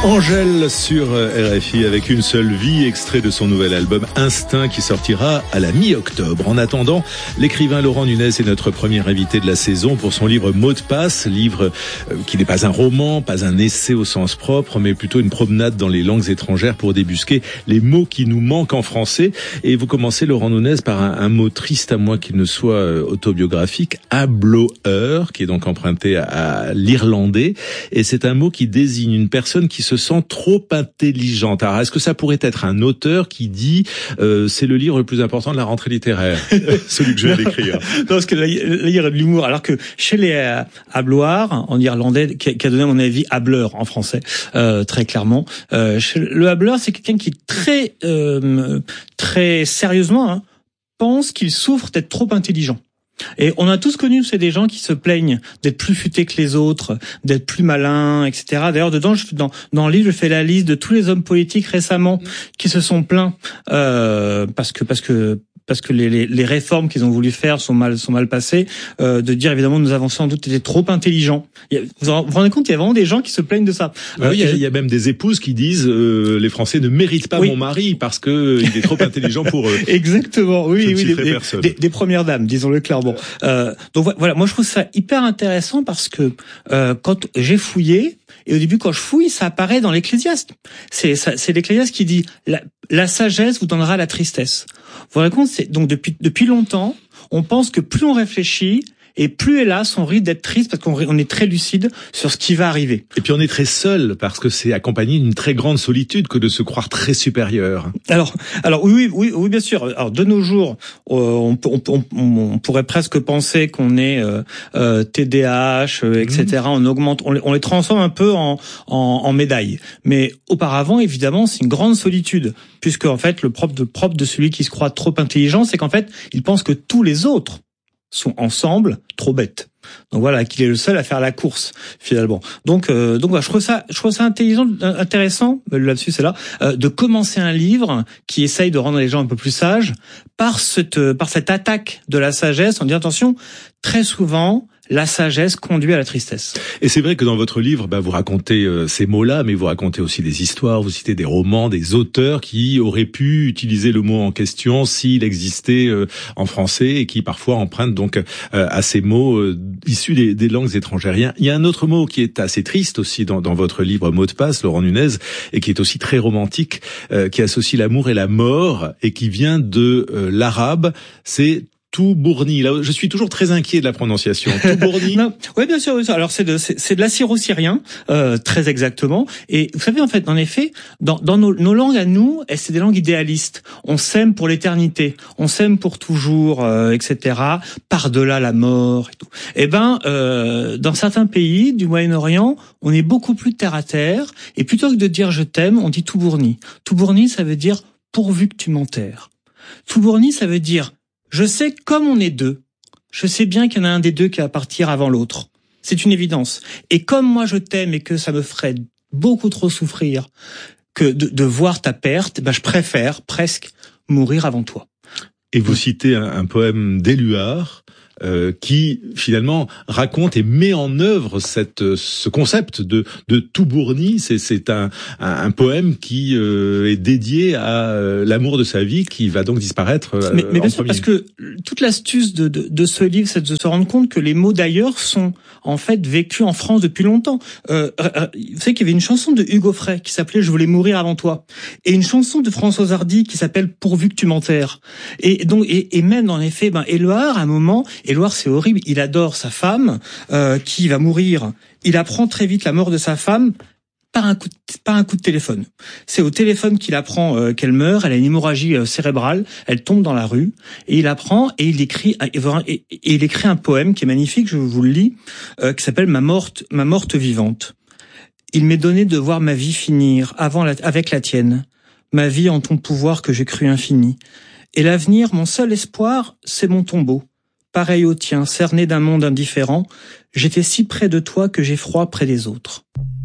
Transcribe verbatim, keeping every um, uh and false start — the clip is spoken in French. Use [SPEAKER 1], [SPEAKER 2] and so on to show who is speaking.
[SPEAKER 1] Angèle sur R F I avec Une seule vie, extrait de son nouvel album Instinct qui sortira à la mi-octobre. En attendant, l'écrivain Laurent Nunez est notre premier invité de la saison pour son livre Mots de passe, livre qui n'est pas un roman, pas un essai au sens propre, mais plutôt une promenade dans les langues étrangères pour débusquer les mots qui nous manquent en français. Et vous commencez, Laurent Nunez, par un, un mot triste à moi qu'il ne soit autobiographique, habloeur, qui est donc emprunté à, à l'irlandais. Et c'est un mot qui désigne une personne qui se sent trop intelligente. Alors, est-ce que ça pourrait être un auteur qui dit euh, c'est le livre le plus important de la rentrée littéraire, celui que je vais écrire?
[SPEAKER 2] Non, parce que là, il y a de l'humour. Alors que chez les euh, habloirs, en irlandais, qui a, qui a donné à mon avis hableur en français, euh, très clairement. Euh, chez le hableur, c'est quelqu'un qui très, euh, très sérieusement hein, pense qu'il souffre d'être trop intelligent. Et on a tous connu, c'est des gens qui se plaignent d'être plus futés que les autres, d'être plus malins, et cetera. D'ailleurs, dedans, je, dans, dans le livre, je fais la liste de tous les hommes politiques récemment qui se sont plaints euh, parce que parce que parce que les, les, les réformes qu'ils ont voulu faire sont mal sont mal passées. Euh, de dire évidemment, nous avons sans doute été trop intelligents. Il y a, vous vous rendez compte, il y a vraiment des gens qui se plaignent de ça.
[SPEAKER 1] Euh, oui, il y, a, il y a même des épouses qui disent euh, les Français ne méritent pas oui. mon mari parce que il est trop intelligent pour eux.
[SPEAKER 2] Exactement, oui, oui, des, des, des, des premières dames, disons-le clairement. Euh, donc voilà, moi je trouve ça hyper intéressant parce que euh, quand j'ai fouillé, et au début quand je fouille, ça apparaît dans l'Ecclésiaste. C'est, ça, c'est l'Ecclésiaste qui dit la, la sagesse vous donnera la tristesse. Vous vous rendez compte, c'est donc depuis depuis longtemps, on pense que plus on réfléchit, et plus hélas, on risque d'être triste parce qu'on on est très lucide sur ce qui va arriver.
[SPEAKER 1] Et puis on est très seul parce que c'est accompagné d'une très grande solitude que de se croire très supérieur.
[SPEAKER 2] Alors, alors oui, oui, oui, bien sûr. Alors de nos jours, euh, on, on, on, on pourrait presque penser qu'on est euh, euh, T D A H, euh, et cetera. Mmh. On augmente, on, on les transforme un peu en, en, en médailles. Mais auparavant, évidemment, c'est une grande solitude, puisque en fait, le propre de propre de celui qui se croit trop intelligent, c'est qu'en fait, il pense que tous les autres sont ensemble trop bêtes. Donc voilà, qu'il est le seul à faire la course finalement. Donc euh, donc voilà, je trouve ça je trouve ça intelligent, intéressant là-dessus c'est là euh, de commencer un livre qui essaye de rendre les gens un peu plus sages par cette par cette attaque de la sagesse en disant attention, très souvent la sagesse conduit à la tristesse.
[SPEAKER 1] Et c'est vrai que dans votre livre, bah, vous racontez euh, ces mots-là, mais vous racontez aussi des histoires, vous citez des romans, des auteurs qui auraient pu utiliser le mot en question s'il existait euh, en français et qui parfois empruntent donc euh, à ces mots euh, issus des, des langues étrangères. Il y a un autre mot qui est assez triste aussi dans, dans votre livre Mots de passe, Laurent Nunez, et qui est aussi très romantique, euh, qui associe l'amour et la mort et qui vient de euh, l'arabe, c'est Toubourni. Là, je suis toujours très inquiet de la prononciation. Toubourni.
[SPEAKER 2] Oui, bien sûr. Alors c'est de c'est, c'est de l'assyro-syrien, euh, très exactement. Et vous savez en fait, en effet, dans, dans nos, nos langues à nous, c'est des langues idéalistes. On s'aime pour l'éternité, on s'aime pour toujours, euh, et cetera. Par-delà la mort et tout. Eh ben, euh, dans certains pays du Moyen-Orient, on est beaucoup plus terre à terre. Et plutôt que de dire je t'aime, on dit Toubourni. Toubourni, ça veut dire pourvu que tu m'enterres. Toubourni, ça veut dire je sais, comme on est deux, je sais bien qu'il y en a un des deux qui va partir avant l'autre. C'est une évidence. Et comme moi je t'aime et que ça me ferait beaucoup trop souffrir que de, de voir ta perte, ben je préfère presque mourir avant toi.
[SPEAKER 1] Et vous citez un, un poème d'Éluard euh, qui finalement raconte et met en œuvre cette ce concept de de Toubourni. C'est c'est un un, un poème qui euh, est dédié à euh, l'amour de sa vie qui va donc disparaître. Euh,
[SPEAKER 2] mais mais bien sûr,
[SPEAKER 1] premier.
[SPEAKER 2] parce que toute l'astuce de, de de ce livre, c'est de se rendre compte que les mots d'ailleurs sont en fait vécus en France depuis longtemps. Euh, vous savez qu'il y avait une chanson de Hugo Frey qui s'appelait Je voulais mourir avant toi, et une chanson de Françoise Hardy qui s'appelle Pourvu que tu m'enterres. Et donc et, et même en effet, ben Éluard à un moment. Éluard, c'est horrible. Il adore sa femme euh, qui va mourir. Il apprend très vite la mort de sa femme par un coup de, par un coup de téléphone. C'est au téléphone qu'il apprend euh, qu'elle meurt. Elle a une hémorragie euh, cérébrale. Elle tombe dans la rue et il apprend et il écrit et, et, et il écrit un poème qui est magnifique. Je vous le lis, euh, qui s'appelle Ma morte, ma morte vivante. Il m'est donné de voir ma vie finir avant la, avec la tienne. Ma vie en ton pouvoir que j'ai cru infini. Et l'avenir, mon seul espoir, c'est mon tombeau. Pareil au tien, cerné d'un monde indifférent, j'étais si près de toi que j'ai froid près des autres.